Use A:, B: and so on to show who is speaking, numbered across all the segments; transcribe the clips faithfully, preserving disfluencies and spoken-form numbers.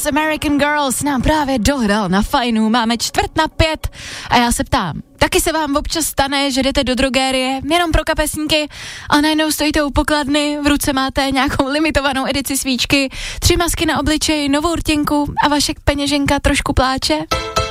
A: American Girls nám právě dohrál na fajnu, máme čtvrt na pět a já se ptám, taky se vám občas stane, že jdete do drogérie jenom pro kapesníky a najednou stojíte u pokladny, v ruce máte nějakou limitovanou edici svíčky, tři masky na obličeji, novou rtěnku a vaše peněženka trošku pláče?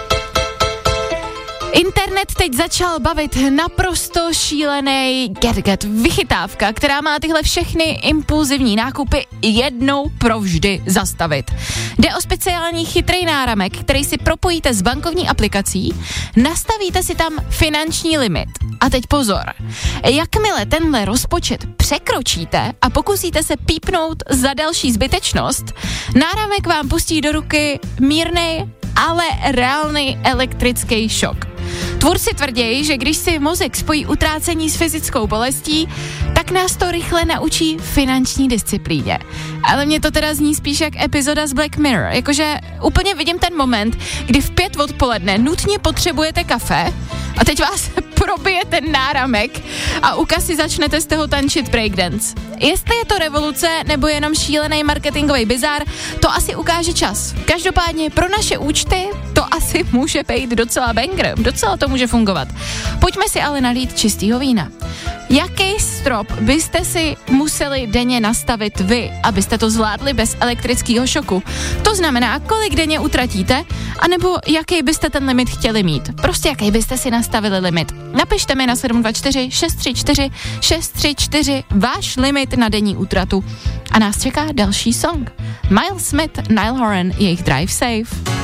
A: Internet teď začal bavit naprosto šílený gadget, vychytávka, která má tyhle všechny impulzivní nákupy jednou provždy zastavit. Jde o speciální chytrý náramek, který si propojíte s bankovní aplikací, nastavíte si tam finanční limit. A teď pozor, jakmile tenhle rozpočet překročíte a pokusíte se pípnout za další zbytečnost, náramek vám pustí do ruky mírnej, ale reálný elektrický šok. Tvůrci tvrdí, že když si mozek spojí utrácení s fyzickou bolestí, tak nás to rychle naučí finanční disciplíně. Ale mně to teda zní spíš jak epizoda z Black Mirror, jakože úplně vidím ten moment, kdy v pět odpoledne nutně potřebujete kafe a teď vás probije ten náramek a u kasy začnete z toho tančit breakdance. Jestli je to revoluce nebo jenom šílený marketingový bizár, to asi ukáže čas. Každopádně pro naše účty to asi může být docela banger, docela to může fungovat. Pojďme si ale nalít čistýho vína. Jaký strop byste si museli denně nastavit vy, abyste to zvládli bez elektrického šoku? To znamená, kolik denně utratíte, anebo jaký byste ten limit chtěli mít. Prostě jaký byste si nastavili limit. Napište mi na sedm dva čtyři šest tři čtyři šest tři čtyři váš limit na denní útratu. A nás čeká další song. Miles Smith, Niall Horan, jejich Drive Safe.